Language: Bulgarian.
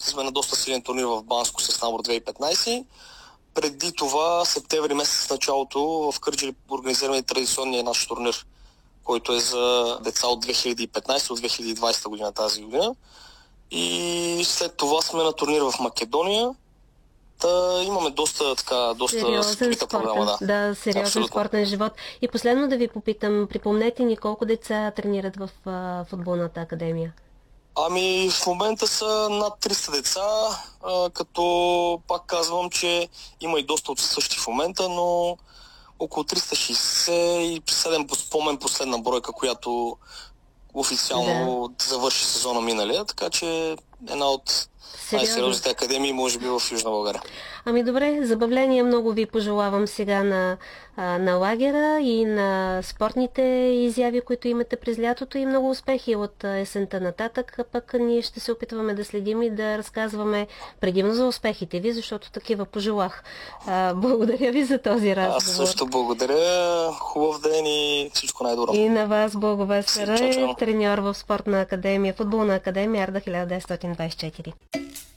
сме на доста силен турнир в Банско с набор 2015. Преди това, септември месец началото, в Кърджали организираме традиционния наш турнир, който е за деца от 2015 от 2020 година тази година. И след това сме на турнир в Македония. Имаме доста скрита програма. Да, сериозен абсолютно спортен живот. И последно да ви попитам, припомнете ни колко деца тренират в футболната академия? Ами в момента са над 300 деца, като пак казвам, че има и доста отсъстващи в момента, но около 367 по спомен последна бройка, която официално завърши сезона миналия, така че една от най-сериозните академии, може би в Южна България. Ами добре, забавление много ви пожелавам сега на лагера и на спортните изяви, които имате през лятото, и много успехи от есента нататък. А пък ние ще се опитваме да следим и да разказваме предимно за успехите ви, защото такива пожелах. Благодаря ви за този разговор. Аз също благодаря. Хубав ден и всичко най-добро. И на вас, Благовест Рай, треньор в спортна академия, футболна академия Арда 1924.